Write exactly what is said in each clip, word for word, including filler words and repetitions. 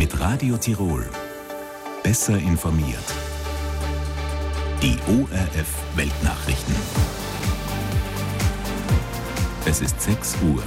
Mit Radio Tirol. Besser informiert. Die O R F Weltnachrichten. Es ist sechs Uhr.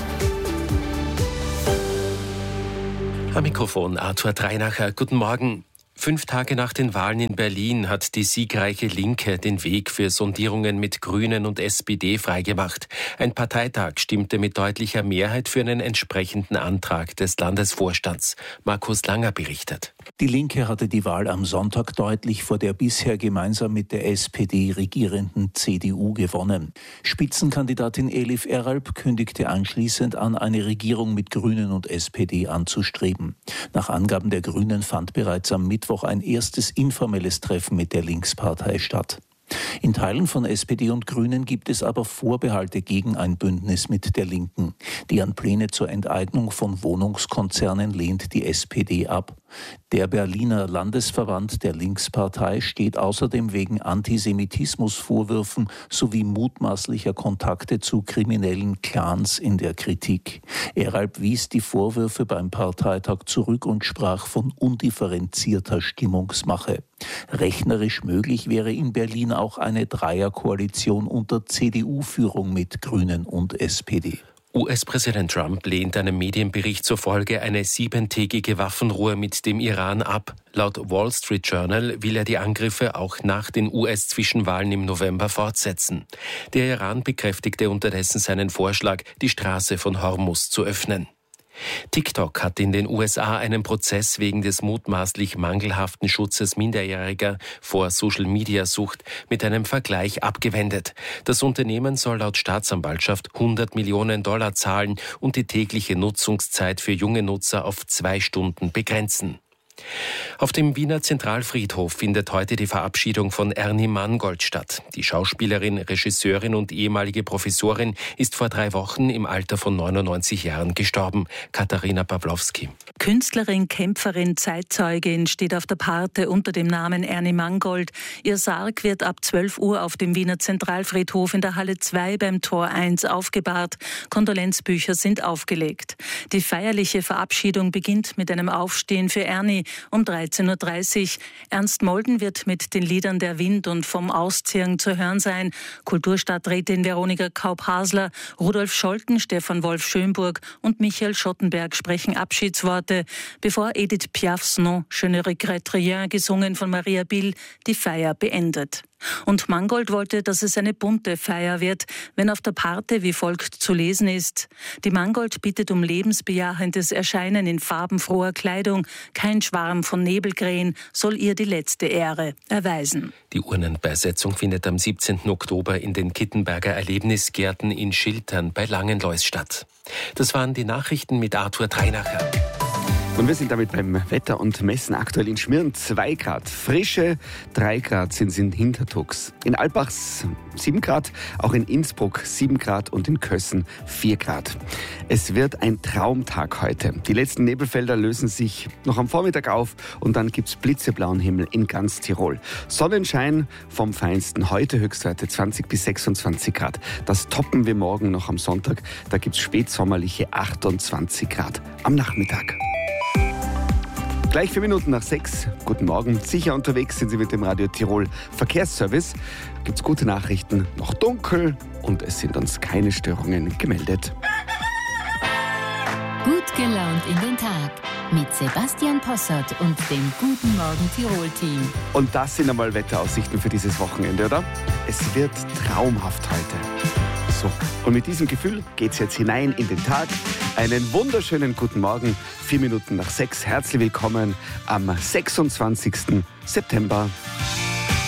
Am Mikrofon Arthur Dreinacher. Guten Morgen. Fünf Tage nach den Wahlen in Berlin hat die siegreiche Linke den Weg für Sondierungen mit Grünen und S P D freigemacht. Ein Parteitag stimmte mit deutlicher Mehrheit für einen entsprechenden Antrag des Landesvorstands. Markus Langer berichtet. Die Linke hatte die Wahl am Sonntag deutlich vor der bisher gemeinsam mit der S P D regierenden C D U gewonnen. Spitzenkandidatin Elif Eralp kündigte anschließend an, eine Regierung mit Grünen und S P D anzustreben. Nach Angaben der Grünen fand bereits am Mittwoch ein erstes informelles Treffen mit der Linkspartei statt. In Teilen von S P D und Grünen gibt es aber Vorbehalte gegen ein Bündnis mit der Linken. Deren Pläne zur Enteignung von Wohnungskonzernen lehnt die S P D ab. Der Berliner Landesverband der Linkspartei steht außerdem wegen Antisemitismusvorwürfen sowie mutmaßlicher Kontakte zu kriminellen Clans in der Kritik. Eralp wies die Vorwürfe beim Parteitag zurück und sprach von undifferenzierter Stimmungsmache. Rechnerisch möglich wäre in Berlin auch eine Dreierkoalition unter C D U-Führung mit Grünen und S P D. U S-Präsident Trump lehnt einem Medienbericht zufolge eine siebentägige Waffenruhe mit dem Iran ab. Laut Wall Street Journal will er die Angriffe auch nach den U S-Zwischenwahlen im November fortsetzen. Der Iran bekräftigte unterdessen seinen Vorschlag, die Straße von Hormuz zu öffnen. TikTok hat in den U S A einen Prozess wegen des mutmaßlich mangelhaften Schutzes Minderjähriger vor Social-Media-Sucht mit einem Vergleich abgewendet. Das Unternehmen soll laut Staatsanwaltschaft hundert Millionen Dollar zahlen und die tägliche Nutzungszeit für junge Nutzer auf zwei Stunden begrenzen. Auf dem Wiener Zentralfriedhof findet heute die Verabschiedung von Ernie Mangold statt. Die Schauspielerin, Regisseurin und ehemalige Professorin ist vor drei Wochen im Alter von neunundneunzig Jahren gestorben. Katharina Pawlowski. Künstlerin, Kämpferin, Zeitzeugin steht auf der Parte unter dem Namen Ernie Mangold. Ihr Sarg wird ab zwölf Uhr auf dem Wiener Zentralfriedhof in der Halle zwei beim Tor eins aufgebahrt. Kondolenzbücher sind aufgelegt. Die feierliche Verabschiedung beginnt mit einem Aufstehen für Ernie um dreizehn Uhr dreißig. Ernst Molden wird mit den Liedern Der Wind und Vom Ausziehen zu hören sein. Kulturstadträtin Veronika Kaup-Hasler, Rudolf Scholten, Stefan Wolf Schönburg und Michael Schottenberg sprechen Abschiedsworte, bevor Edith Piafs Non, Je ne regrette rien, gesungen von Maria Bill, die Feier beendet. Und Mangold wollte, dass es eine bunte Feier wird, wenn auf der Parte wie folgt zu lesen ist: Die Mangold bittet um lebensbejahendes Erscheinen in farbenfroher Kleidung. Kein Schwarm von Nebelkrähen soll ihr die letzte Ehre erweisen. Die Urnenbeisetzung findet am siebzehnten Oktober in den Kittenberger Erlebnisgärten in Schiltern bei Langenlois statt. Das waren die Nachrichten mit Arthur Dreinacher. Und wir sind damit beim Wetter und messen aktuell in Schmirn zwei Grad. Frische drei Grad sind es in Hintertux. In Alpbach sieben Grad, auch in Innsbruck sieben Grad und in Kössen vier Grad. Es wird ein Traumtag heute. Die letzten Nebelfelder lösen sich noch am Vormittag auf und dann gibt's blitzeblauen Himmel in ganz Tirol. Sonnenschein vom Feinsten. Heute Höchstwerte zwanzig bis sechsundzwanzig Grad. Das toppen wir morgen noch am Sonntag. Da gibt's spätsommerliche achtundzwanzig Grad am Nachmittag. Gleich vier Minuten nach sechs. Guten Morgen. Sicher unterwegs sind Sie mit dem Radio Tirol Verkehrsservice. Gibt's gute Nachrichten. Noch dunkel und es sind uns keine Störungen gemeldet. Gut gelaunt in den Tag mit Sebastian Possert und dem Guten Morgen Tirol-Team. Und das sind einmal Wetteraussichten für dieses Wochenende, oder? Es wird traumhaft heute. So, und mit diesem Gefühl geht's jetzt hinein in den Tag. Einen wunderschönen guten Morgen. Vier Minuten nach sechs. Herzlich willkommen am sechsundzwanzigsten September.